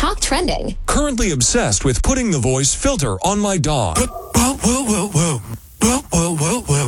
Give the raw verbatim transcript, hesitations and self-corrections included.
Talk trending. Currently obsessed with putting the voice filter on my dog. Whoa, whoa, whoa, whoa. Whoa, whoa, whoa, whoa.